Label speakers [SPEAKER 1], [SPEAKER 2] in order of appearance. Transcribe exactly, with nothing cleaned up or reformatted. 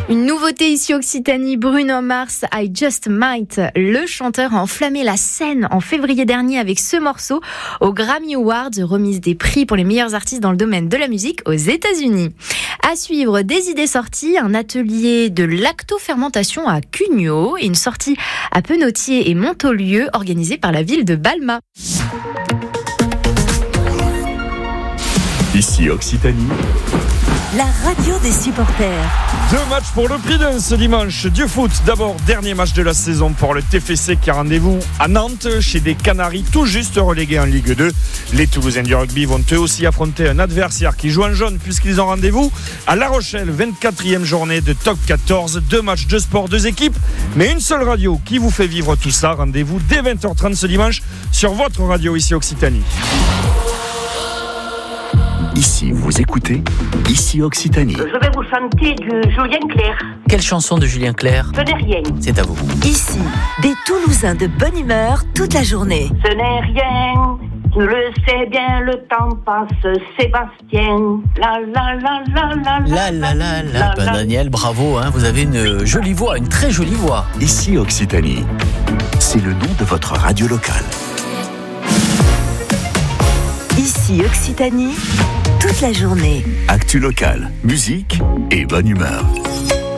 [SPEAKER 1] Une nouveauté ici Occitanie, Bruno Mars, I Just Might. Le chanteur a enflammé la scène en février dernier avec ce morceau aux Grammy Awards, remise des prix pour les meilleurs artistes dans le domaine de la musique aux États-Unis. À suivre, des idées sorties, un atelier de lactofermentation à Cugnot et une sortie à Penautier et Montaulieu organisée par la ville de Balma.
[SPEAKER 2] Ici Occitanie,
[SPEAKER 3] la radio des supporters.
[SPEAKER 4] Deux matchs pour le prix d'un ce dimanche. Du foot, d'abord, dernier match de la saison pour le T F C qui a rendez-vous à Nantes chez des Canaries tout juste relégués en Ligue deux. Les Toulousains du rugby vont eux aussi affronter un adversaire qui joue en jaune puisqu'ils ont rendez-vous à La Rochelle, vingt-quatrième journée de Top quatorze. Deux matchs de sport, deux équipes, mais une seule radio qui vous fait vivre tout ça. Rendez-vous dès vingt heures trente ce dimanche sur votre radio ici Occitanie.
[SPEAKER 2] ici vous écoutez, ici Occitanie.
[SPEAKER 5] Je vais vous chanter du Julien Clerc.
[SPEAKER 6] Quelle chanson de Julien Clerc ?
[SPEAKER 5] Ce n'est rien.
[SPEAKER 6] C'est à vous.
[SPEAKER 3] Ici, des Toulousains de bonne humeur toute la journée.
[SPEAKER 5] Ce n'est rien. Tu le sais bien, le temps passe, Sébastien. La la la la la
[SPEAKER 6] La la la la. Ben Daniel, bravo, hein, vous avez une jolie voix, une très jolie voix.
[SPEAKER 2] Ici Occitanie, c'est le nom de votre radio locale.
[SPEAKER 3] Ici Occitanie, toute la journée.
[SPEAKER 2] Actu locale, musique et bonne humeur.